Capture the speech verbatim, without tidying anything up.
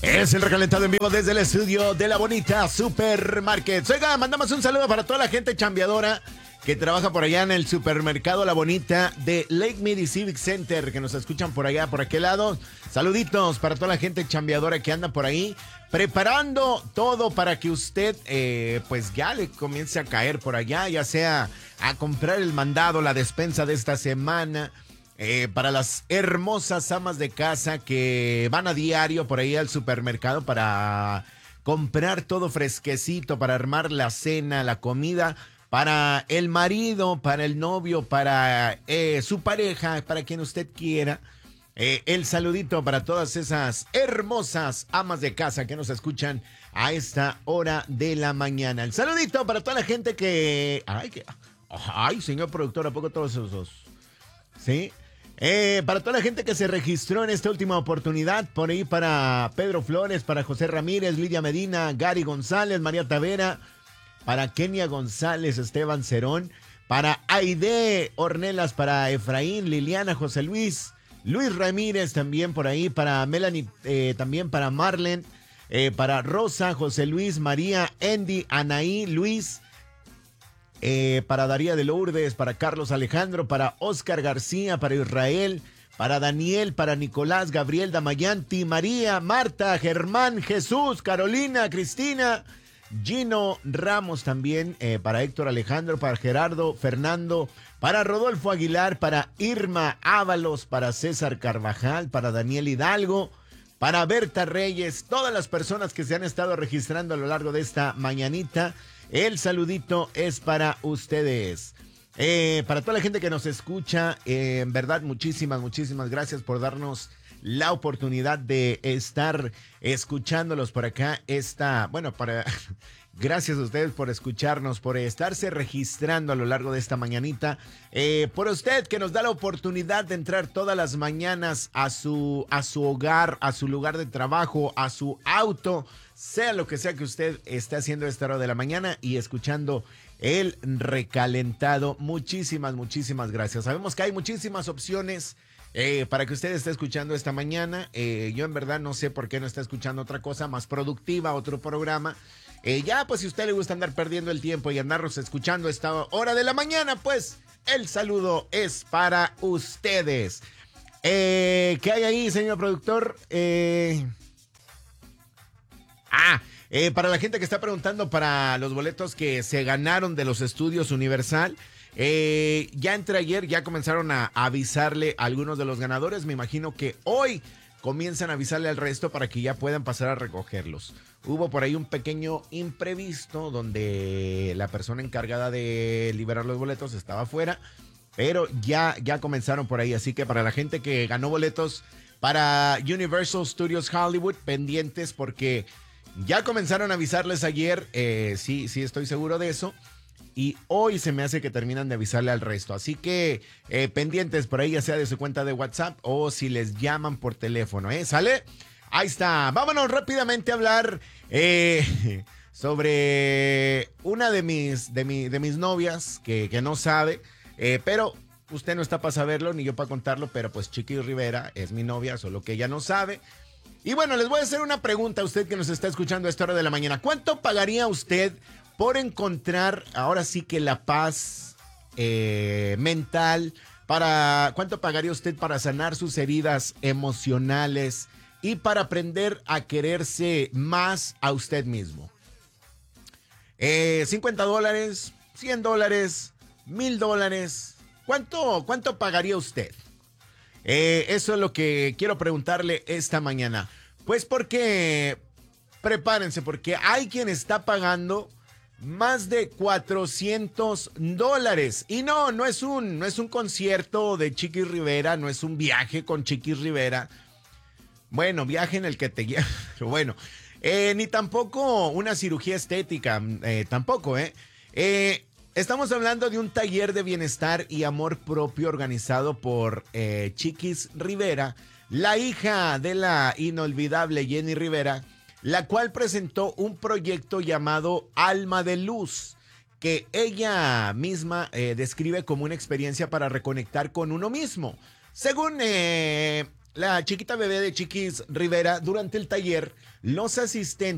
Es el recalentado en vivo desde el estudio de La Bonita Supermarket. Oiga, mandamos un saludo para toda la gente chambeadora que trabaja por allá en el supermercado La Bonita de Lake Mead Civic Center, que nos escuchan por allá, por aquel lado. Saluditos para toda la gente chambeadora que anda por ahí, preparando todo para que usted, eh, pues ya le comience a caer por allá, ya sea a comprar el mandado, la despensa de esta semana. Eh, para las hermosas amas de casa que van a diario por ahí al supermercado para comprar todo fresquecito, para armar la cena, la comida, para el marido, para el novio, para eh, su pareja, para quien usted quiera. Eh, el saludito para todas esas hermosas amas de casa que nos escuchan a esta hora de la mañana. El saludito para toda la gente que... Ay, que... Ay, señor productor, ¿a poco todos esos? ¿Sí? Eh, para toda la gente que se registró en esta última oportunidad, por ahí para Pedro Flores, para José Ramírez, Lidia Medina, Gary González, María Tavera, para Kenia González, Esteban Cerón, para Aide Ornelas, para Efraín, Liliana, José Luis, Luis Ramírez también por ahí, para Melanie, eh, también para Marlen, eh, para Rosa, José Luis, María, Andy, Anaí, Luis, Eh, para Daría de Lourdes, para Carlos Alejandro, para Oscar García, para Israel, para Daniel, para Nicolás, Gabriel Damayanti, María, Marta, Germán, Jesús, Carolina, Cristina, Gino Ramos también, eh, para Héctor Alejandro, para Gerardo, Fernando, para Rodolfo Aguilar, para Irma Ábalos, para César Carvajal, para Daniel Hidalgo, para Berta Reyes, todas las personas que se han estado registrando a lo largo de esta mañanita. El saludito es para ustedes. Eh, para toda la gente que nos escucha, eh, en verdad, muchísimas, muchísimas gracias por darnos la oportunidad de estar escuchándolos por acá. Esta, bueno, para... Gracias a ustedes por escucharnos, por estarse registrando a lo largo de esta mañanita. Eh, por usted que nos da la oportunidad de entrar todas las mañanas a su, a su hogar, a su lugar de trabajo, a su auto, sea lo que sea que usted esté haciendo a esta hora de la mañana y escuchando el recalentado. Muchísimas, muchísimas gracias. Sabemos que hay muchísimas opciones eh, para que usted esté escuchando esta mañana. Eh, yo en verdad no sé por qué no está escuchando otra cosa más productiva, otro programa. Eh, ya, pues si a usted le gusta andar perdiendo el tiempo y andarnos escuchando a esta hora de la mañana, pues el saludo es para ustedes. Eh, ¿Qué hay ahí, señor productor? Eh... Ah, eh, para la gente que está preguntando para los boletos que se ganaron de los estudios Universal, eh, ya entre ayer ya comenzaron a avisarle a algunos de los ganadores. Me imagino que hoy comienzan a avisarle al resto para que ya puedan pasar a recogerlos. Hubo por ahí un pequeño imprevisto donde la persona encargada de liberar los boletos estaba afuera, pero ya, ya comenzaron por ahí. Así que para la gente que ganó boletos para Universal Studios Hollywood, pendientes porque ya comenzaron a avisarles ayer. Eh, sí, sí estoy seguro de eso. Y hoy se me hace que terminan de avisarle al resto. Así que eh, pendientes por ahí, ya sea de su cuenta de WhatsApp o si les llaman por teléfono, ¿eh? ¿Sale? Ahí está. Vámonos rápidamente a hablar eh, sobre una de mis, de mi, de mis novias que, que no sabe, eh, pero usted no está para saberlo ni yo para contarlo, pero pues Chiqui Rivera es mi novia, solo que ella no sabe. Y bueno, les voy a hacer una pregunta a usted que nos está escuchando a esta hora de la mañana. ¿Cuánto pagaría usted por encontrar ahora sí que la paz eh, mental? Para, ¿cuánto pagaría usted para sanar sus heridas emocionales y para aprender a quererse más a usted mismo? Eh, cincuenta dólares, cien dólares, mil dólares. ¿Cuánto, cuánto pagaría usted? Eh, eso es lo que quiero preguntarle esta mañana. Pues porque, prepárense, porque hay quien está pagando más de cuatrocientos dólares. Y no, no es un, no es un concierto de Chiqui Rivera, no es un viaje con Chiqui Rivera. Bueno, viaje en el que te guía. Bueno, eh, ni tampoco una cirugía estética, eh, tampoco, ¿eh? Eh, Estamos hablando de un taller de bienestar y amor propio organizado por eh, Chiquis Rivera, la hija de la inolvidable Jenny Rivera, la cual presentó un proyecto llamado Alma de Luz, que ella misma eh, describe como una experiencia para reconectar con uno mismo. Según eh, la chiquita bebé de Chiquis Rivera, durante el taller, los asistentes